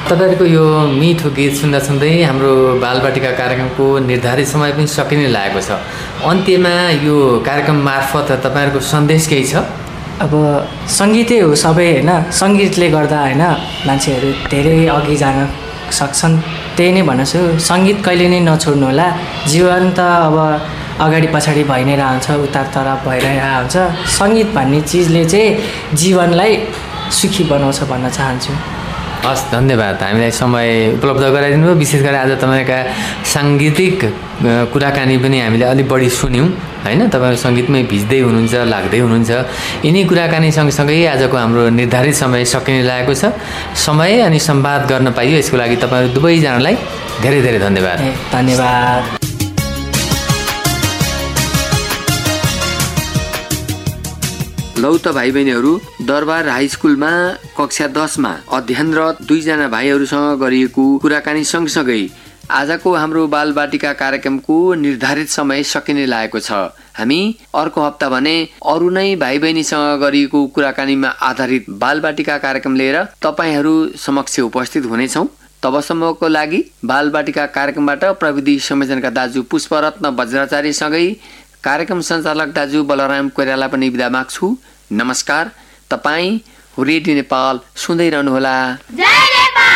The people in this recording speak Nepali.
तपाईहरुको यो मिठो गीत सुन्दा सुन्दै हाम्रो बालबाटिका कार्यक्रमको निर्धारित समय पनि सकिने लागेको छ। अन्त्यमा यो कार्यक्रम मार्फत तपाईहरुको सन्देश केही छ? अब सङ्गीतै हो सबै होइन, सङ्गीतले गर्दा होइन मान्छेहरू धेरै अघि जान सक्छन्। त्यही नै भन्छु, सङ्गीत कहिले नै नछोड्नु होला। जीवन त अब अगाडि पछाडि भइ नै रहन्छ, उतार चढाव भइरहेको हुन्छ। सङ्गीत भन्ने चिजले चाहिँ जीवनलाई सुखी बनाउँछ भन्न चाहन्छु। हस्, धन्यवाद। हामीलाई समय उपलब्ध गराइदिनु भयो। विशेष गरी आज तपाईँका साङ्गीतिक कुराकानी पनि हामीले अलिक बढी सुन्यौँ होइन। तपाईँ सङ्गीतमै भिज्दै हुनुहुन्छ, लाग्दै हुनुहुन्छ। यिनै कुराकानी सँगसँगै आजको हाम्रो निर्धारित समय सकिने लागेको छ। समय अनि संवाद गर्न पाइयो, यसको लागि तपाईँहरू दुवैजनालाई धेरै धेरै धन्यवाद। धन्यवाद। लौ त भाइ बहिनीहरू, दरबार हाई स्कुलमा कक्षा 10 मा अध्ययनरत 2 जना भाइहरूसँग गरिएको कुराकानी सँगसँगै आजको हाम्रो बालबाटिका कार्यक्रमको निर्धारित समय सकिने लागेको छ। हामी अर्को हप्ता भने अरू नै भाइ बहिनीसँग गरिएको कुराकानीमा आधारित बालबाटिका कार्यक्रम लिएर तपाईहरू समक्ष उपस्थित हुनेछौँ। तबसम्मको लागि बालबाटिका कार्यक्रमबाट प्रविधि संयोजनका दाजु पुष्परत्न वज्राचार्यसँगै कार्यक्रम सञ्चालक दाजु बलराम कोइराला पनि बिदा माग्छु। नमस्कार। तपाईँ रेडियो नेपाल सुन्दै रहनुहोला।